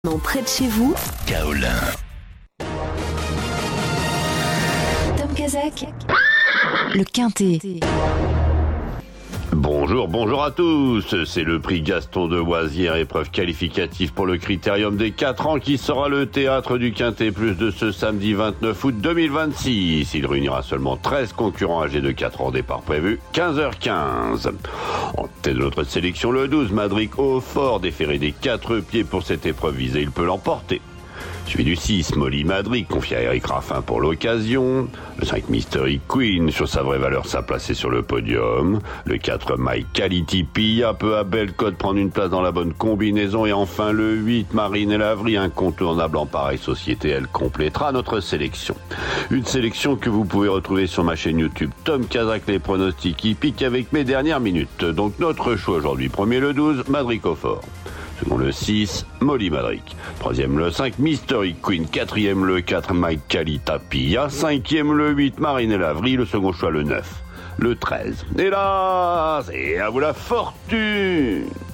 Près de chez vous, Kaolin. Tom Kazak, le Quintet. Bonjour à tous, c'est le prix Gaston de Oisière, épreuve qualificative pour le Critérium des 4 ans qui sera le théâtre du Quintet Plus de ce samedi 29 août 2026. Il réunira seulement 13 concurrents âgés de 4 ans, départ prévu 15h15. En tête de notre sélection, le 12, Madric Hautfort, déféré des 4 pieds pour cette épreuve visée, il peut l'emporter. Suivi du 6, Molly Madric, confié à Eric Raffin pour l'occasion. Le 5, Mystery Queen, sur sa vraie valeur, s'a placé sur le podium. Le 4, My Quality Pilla, peu à belle cote, prendre une place dans la bonne combinaison. Et enfin le 8, Marine et Lavry, incontournable en pareille société, elle complétera notre sélection. Une sélection que vous pouvez retrouver sur ma chaîne YouTube Tom Kazak, les pronostics hippiques avec mes dernières minutes. Donc notre choix aujourd'hui, premier le 12, Madric Hautfort. Second le 6, Molly Madric. Troisième le 5, Mystery Queen. Quatrième le 4, Mike Kalitapia. Cinquième le 8, Marine et Lavry. Le second choix le 9, le 13. Et là, c'est à vous la fortune!